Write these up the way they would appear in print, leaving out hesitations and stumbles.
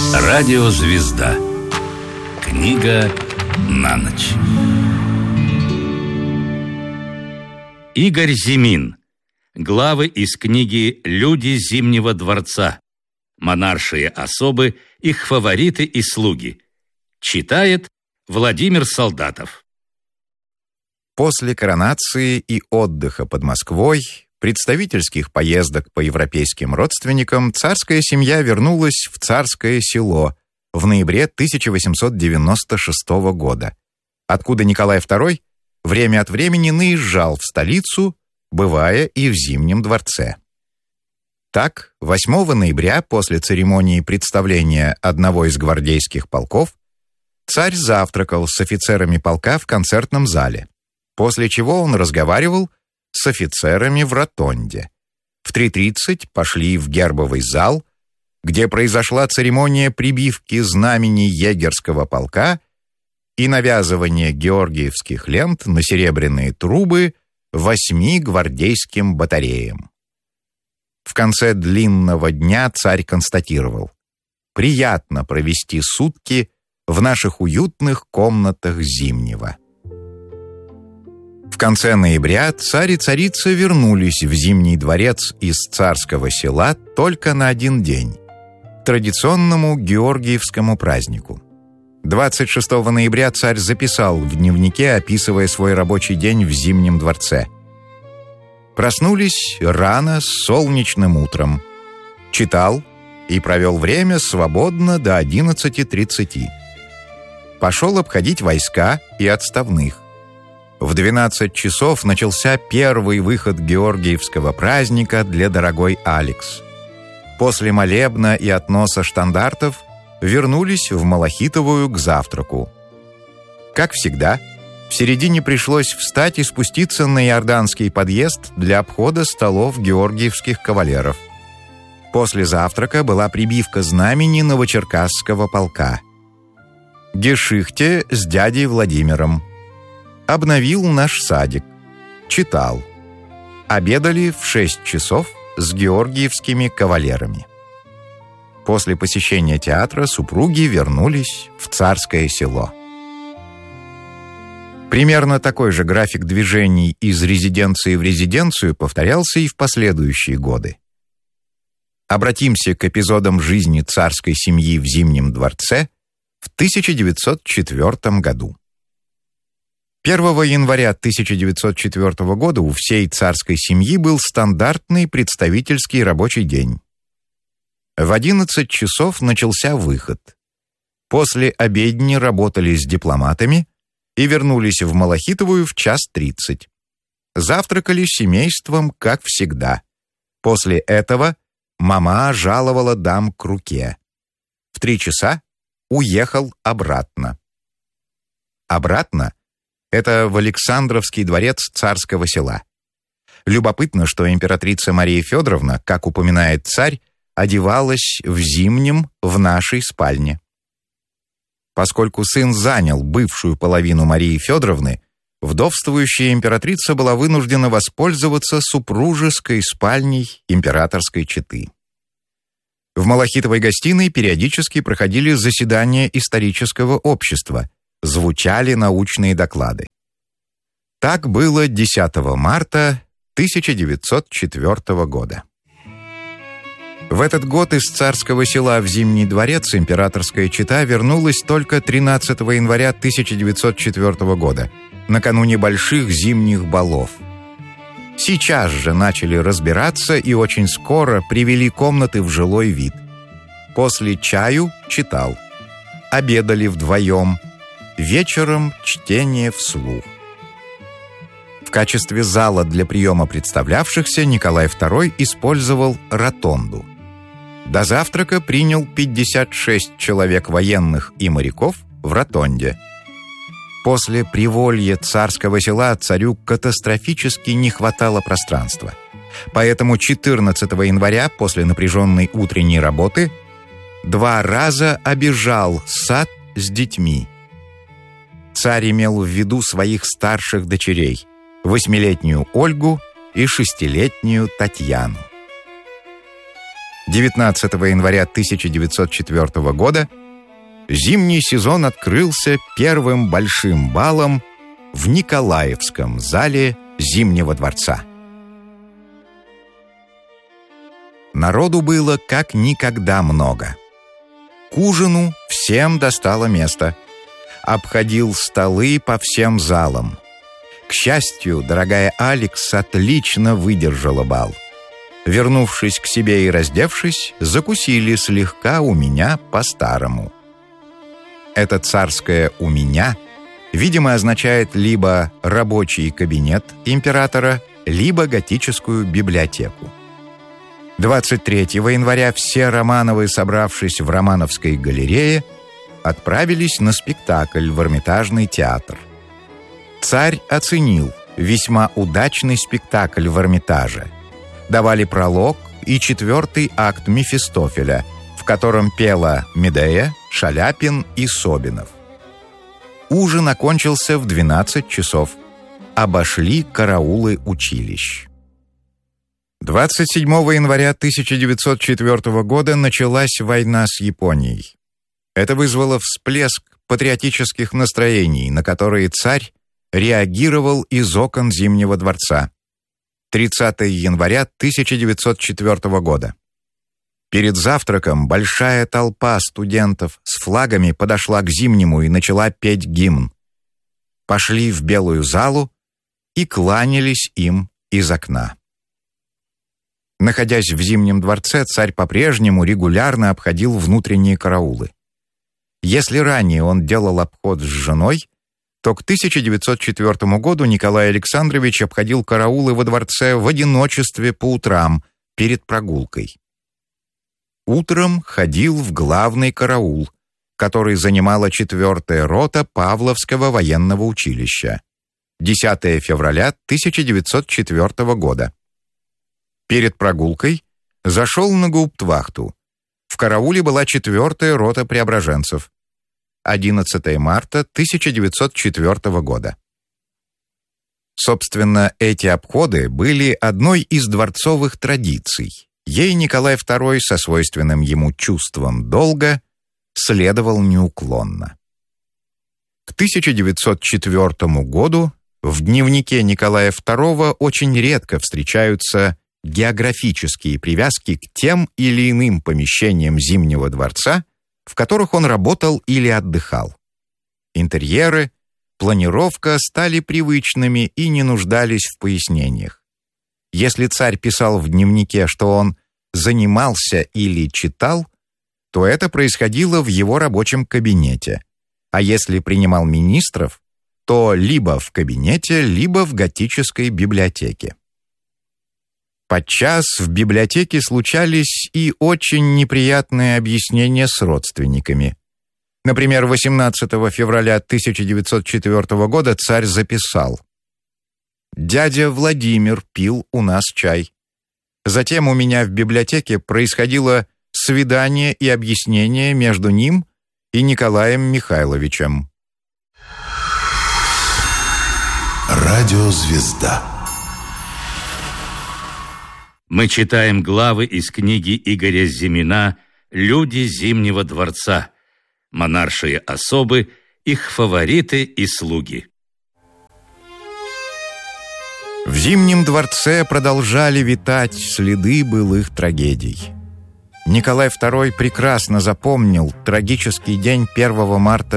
Радиозвезда. Книга на ночь. Игорь Зимин. Главы из книги «Люди Зимнего дворца». Монаршие особы, их фавориты и слуги. Читает Владимир Солдатов. После коронации и отдыха под Москвой, представительских поездок по европейским родственникам, царская семья вернулась в Царское Село в ноябре 1896 года, откуда Николай II время от времени наезжал в столицу, бывая и в Зимнем дворце. Так, 8 ноября, после церемонии представления одного из гвардейских полков, царь завтракал с офицерами полка в концертном зале, после чего он разговаривал с офицерами в ротонде. В 3:30 пошли в гербовый зал, где произошла церемония прибивки знамени егерского полка и навязывания георгиевских лент на серебряные трубы 8 гвардейским батареям. В конце длинного дня царь констатировал: «Приятно провести сутки в наших уютных комнатах Зимнего». В конце ноября царь и царица вернулись в Зимний дворец из Царского Села только на один день, к традиционному Георгиевскому празднику. 26 ноября царь записал в дневнике, описывая свой рабочий день в Зимнем дворце. Проснулись рано, с солнечным утром. Читал и провел время свободно до 11:30. Пошел обходить войска и отставных. В 12 часов начался первый выход Георгиевского праздника для дорогой Алекс. После молебна и относа штандартов вернулись в Малахитовую к завтраку. Как всегда, в середине пришлось встать и спуститься на Иорданский подъезд для обхода столов георгиевских кавалеров. После завтрака была прибивка знамени Новочеркасского полка. Гешихте с дядей Владимиром. Обновил наш садик. Читал. Обедали в 6 часов с георгиевскими кавалерами. После посещения театра супруги вернулись в Царское Село. Примерно такой же график движений из резиденции в резиденцию повторялся и в последующие годы. Обратимся к эпизодам жизни царской семьи в Зимнем дворце в 1904 году. 1 января 1904 года у всей царской семьи был стандартный представительский рабочий день. В 11 часов начался выход. После обедни работали с дипломатами и вернулись в Малахитовую в 1:30. Завтракали с семейством, как всегда. После этого мама жаловала дам к руке. В 3 часа уехал обратно. Обратно — это в Александровский дворец Царского Села. Любопытно, что императрица Мария Федоровна, как упоминает царь, одевалась в Зимнем в нашей спальне. Поскольку сын занял бывшую половину Марии Федоровны, вдовствующая императрица была вынуждена воспользоваться супружеской спальней императорской четы. В Малахитовой гостиной периодически проходили заседания исторического общества, звучали научные доклады. Так было 10 марта 1904 года. В этот год из Царского Села в Зимний дворец императорская чета вернулась только 13 января 1904 года, накануне больших зимних балов. Сейчас же начали разбираться и очень скоро привели комнаты в жилой вид. После чаю читал. Обедали вдвоем. Вечером чтение вслух. В качестве зала для приема представлявшихся Николай II использовал ротонду. До завтрака принял 56 человек военных и моряков в ротонде. После приволья Царского Села царю катастрофически не хватало пространства. Поэтому 14 января, после напряженной утренней работы, 2 раза обежал сад с детьми. Царь имел в виду своих старших дочерей, 8-летнюю Ольгу и 6-летнюю Татьяну. 19 января 1904 года зимний сезон открылся первым большим балом в Николаевском зале Зимнего дворца. Народу было как никогда много. К ужину всем достало место. Обходил столы по всем залам. К счастью, дорогая Алекс отлично выдержала бал. Вернувшись к себе и раздевшись, закусили слегка у меня по-старому. Это царское «у меня», видимо, означает либо рабочий кабинет императора, либо готическую библиотеку. 23 января все Романовы, собравшись в Романовской галерее, отправились на спектакль в Эрмитажный театр. Царь оценил весьма удачный спектакль в Эрмитаже. Давали пролог и 4-й акт «Мефистофеля», в котором пела Медея, Шаляпин и Собинов. Ужин окончился в 12 часов. Обошли караулы училищ. 27 января 1904 года началась война с Японией. Это вызвало всплеск патриотических настроений, на которые царь реагировал из окон Зимнего дворца. 30 января 1904 года. Перед завтраком большая толпа студентов с флагами подошла к Зимнему и начала петь гимн. Пошли в Белую залу и кланялись им из окна. Находясь в Зимнем дворце, царь по-прежнему регулярно обходил внутренние караулы. Если ранее он делал обход с женой, то к 1904 году Николай Александрович обходил караулы во дворце в одиночестве по утрам перед прогулкой. Утром ходил в главный караул, который занимала 4-я рота Павловского военного училища. 10 февраля 1904 года. Перед прогулкой зашел на гауптвахту. В карауле была 4-я рота преображенцев. 11 марта 1904 года. Собственно, эти обходы были одной из дворцовых традиций. Ей Николай II со свойственным ему чувством долга следовал неуклонно. К 1904 году в дневнике Николая II очень редко встречаются географические привязки к тем или иным помещениям Зимнего дворца, в которых он работал или отдыхал. Интерьеры, планировка стали привычными и не нуждались в пояснениях. Если царь писал в дневнике, что он занимался или читал, то это происходило в его рабочем кабинете, а если принимал министров, то либо в кабинете, либо в готической библиотеке. Подчас в библиотеке случались и очень неприятные объяснения с родственниками. Например, 18 февраля 1904 года царь записал: «Дядя Владимир пил у нас чай. Затем у меня в библиотеке происходило свидание и объяснение между ним и Николаем Михайловичем». Радиозвезда. Мы читаем главы из книги Игоря Зимина «Люди Зимнего дворца», монаршие особы, их фавориты и слуги. В Зимнем дворце продолжали витать следы былых трагедий. Николай II прекрасно запомнил трагический день 1 марта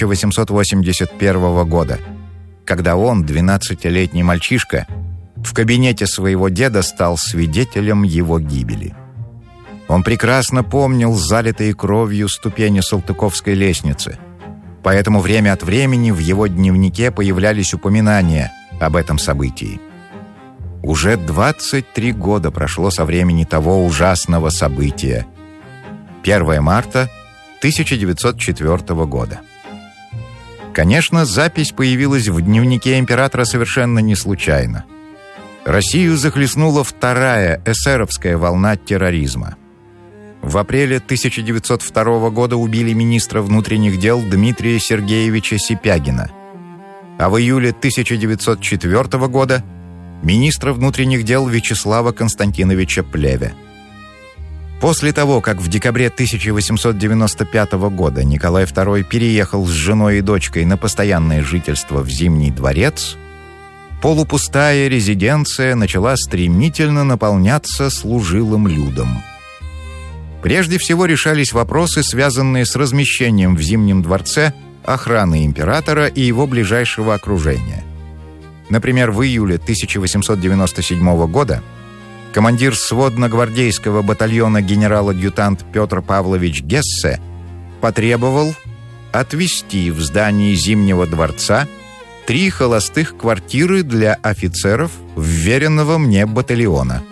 1881 года, когда он, 12-летний мальчишка, в кабинете своего деда стал свидетелем его гибели. Он прекрасно помнил залитые кровью ступени Салтыковской лестницы, поэтому время от времени в его дневнике появлялись упоминания об этом событии. Уже 23 года прошло со времени того ужасного события. 1 марта 1904 года. Конечно, запись появилась в дневнике императора совершенно не случайно. Россию захлестнула вторая эсеровская волна терроризма. В апреле 1902 года убили министра внутренних дел Дмитрия Сергеевича Сипягина, а в июле 1904 года министра внутренних дел Вячеслава Константиновича Плеве. После того, как в декабре 1895 года Николай II переехал с женой и дочкой на постоянное жительство в Зимний дворец, полупустая резиденция начала стремительно наполняться служилым людом. Прежде всего решались вопросы, связанные с размещением в Зимнем дворце охраны императора и его ближайшего окружения. Например, в июле 1897 года командир сводно-гвардейского батальона генерал-адъютант Петр Павлович Гессе потребовал отвести в здании Зимнего дворца 3 холостых квартиры для офицеров вверенного мне батальона.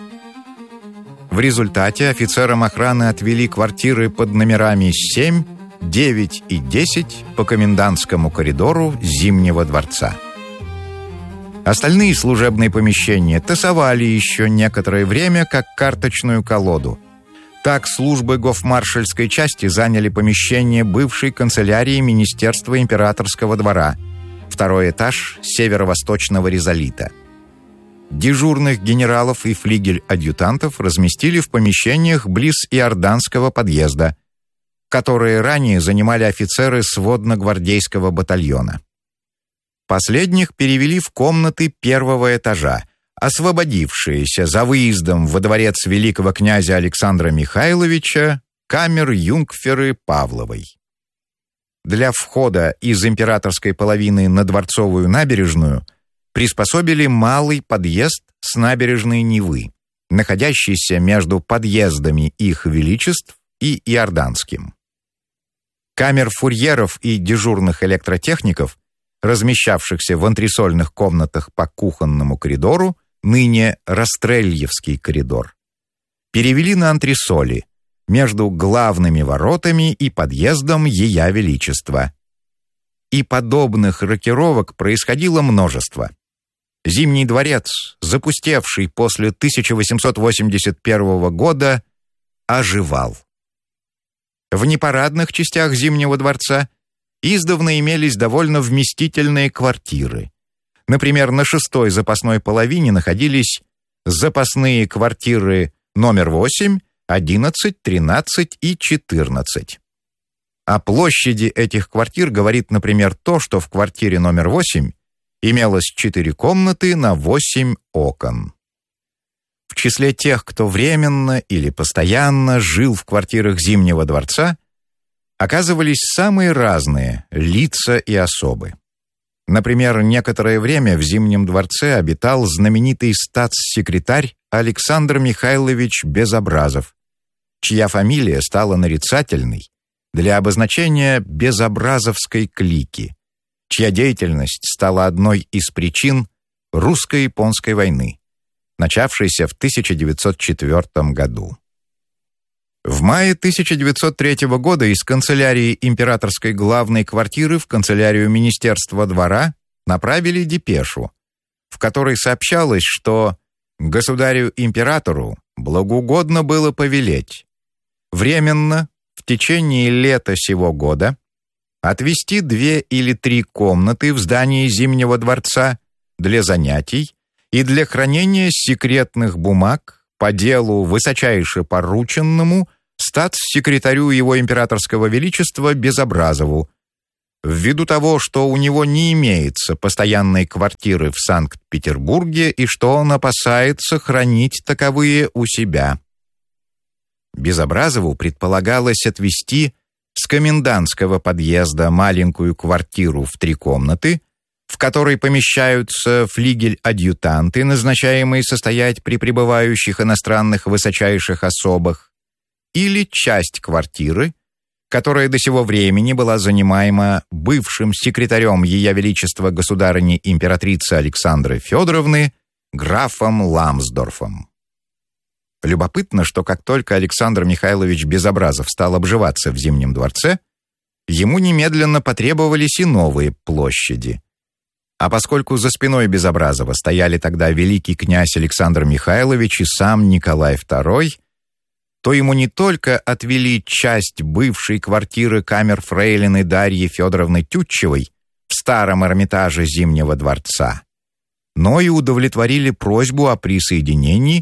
В результате офицерам охраны отвели квартиры под номерами 7, 9 и 10 по комендантскому коридору Зимнего дворца. Остальные служебные помещения тасовали еще некоторое время как карточную колоду. Так службы гофмаршальской части заняли помещение бывшей канцелярии Министерства императорского двора, 2-й этаж северо-восточного ризолита. Дежурных генералов и флигель-адъютантов разместили в помещениях близ Иорданского подъезда, которые ранее занимали офицеры сводно-гвардейского батальона. Последних перевели в комнаты 1-го этажа, освободившиеся за выездом во дворец великого князя Александра Михайловича камер-юнгферы Павловой. Для входа из императорской половины на Дворцовую набережную приспособили малый подъезд с набережной Невы, находящийся между подъездами их величеств и Иорданским. Камер фурьеров и дежурных электротехников, размещавшихся в антресольных комнатах по кухонному коридору, ныне Растрельевский коридор, перевели на антресоли между главными воротами и подъездом Ея Величества. И подобных рокировок происходило множество. Зимний дворец, запустевший после 1881 года, оживал. В непарадных частях Зимнего дворца издавна имелись довольно вместительные квартиры. Например, на 6-й запасной половине находились запасные квартиры номер 8, 11, 13 и 14. О площади этих квартир говорит, например, то, что в квартире номер 8 имелось 4 комнаты на 8 окон. В числе тех, кто временно или постоянно жил в квартирах Зимнего дворца, оказывались самые разные лица и особы. Например, некоторое время в Зимнем дворце обитал знаменитый статс-секретарь Александр Михайлович Безобразов, чья фамилия стала нарицательной для обозначения безобразовской клики, чья деятельность стала одной из причин русско-японской войны, начавшейся в 1904 году. В мае 1903 года из канцелярии императорской главной квартиры в канцелярию Министерства двора направили депешу, в которой сообщалось, что государю-императору благоугодно было повелеть временно в течение лета сего года отвести 2 или 3 комнаты в здании Зимнего дворца для занятий и для хранения секретных бумаг по делу высочайше порученному статс-секретарю его императорского величества Безобразову, ввиду того, что у него не имеется постоянной квартиры в Санкт-Петербурге и что он опасается хранить таковые у себя. Безобразову предполагалось отвести с комендантского подъезда маленькую квартиру в 3 комнаты, в которой помещаются флигель-адъютанты, назначаемые состоять при пребывающих иностранных высочайших особах, или часть квартиры, которая до сего времени была занимаема бывшим секретарем Ея Величества государыни императрицы Александры Федоровны графом Ламсдорфом. Любопытно, что как только Александр Михайлович Безобразов стал обживаться в Зимнем дворце, ему немедленно потребовались и новые площади. А поскольку за спиной Безобразова стояли тогда великий князь Александр Михайлович и сам Николай II, то ему не только отвели часть бывшей квартиры камер фрейлины Дарьи Федоровны Тютчевой в старом Эрмитаже Зимнего дворца, но и удовлетворили просьбу о присоединении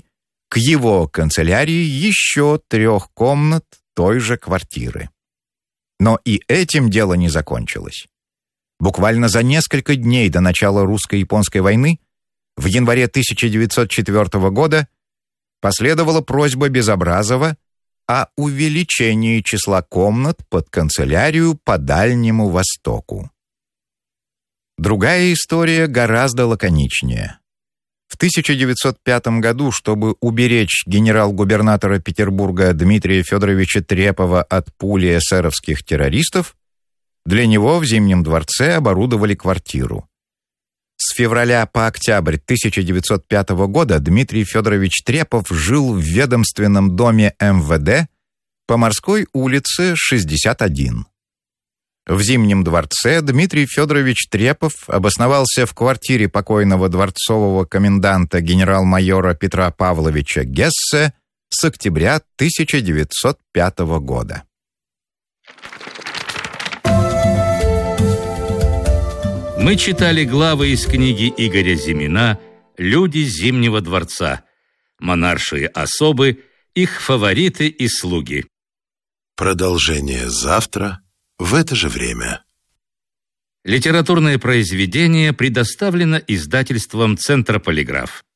к его канцелярии еще 3 комнат той же квартиры. Но и этим дело не закончилось. Буквально за несколько дней до начала русско-японской войны, в январе 1904 года, последовала просьба Безобразова о увеличении числа комнат под канцелярию по Дальнему Востоку. Другая история гораздо лаконичнее. В 1905 году, чтобы уберечь генерал-губернатора Петербурга Дмитрия Федоровича Трепова от пули эсеровских террористов, для него в Зимнем дворце оборудовали квартиру. С февраля по октябрь 1905 года Дмитрий Федорович Трепов жил в ведомственном доме МВД по Морской улице, 61. В Зимнем дворце Дмитрий Федорович Трепов обосновался в квартире покойного дворцового коменданта генерал-майора Петра Павловича Гессе с октября 1905 года. Мы читали главы из книги Игоря Зимина «Люди Зимнего дворца», монаршие особы, их фавориты и слуги. Продолжение завтра в это же время. Литературное произведение предоставлено издательством «Центр Полиграф».